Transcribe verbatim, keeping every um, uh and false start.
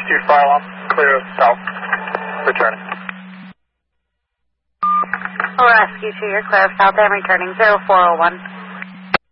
Rescue file on clear of south. Returning. Rescue to your clear of south. I'm returning zero four oh one.